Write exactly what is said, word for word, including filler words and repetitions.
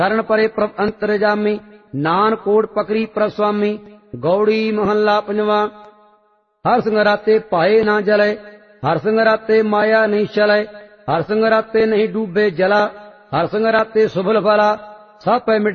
शरण परे प्रभ अंतरजामी, नानक कोट पकड़ी प्रभ स्वामी। गौड़ी महला पंजवा। हर संगराते पाए ना जले, हर संगराते माया नहीं चले, हर संगराते नहीं डूबे जला, हर संगराते सुभल फला, सब पे मिट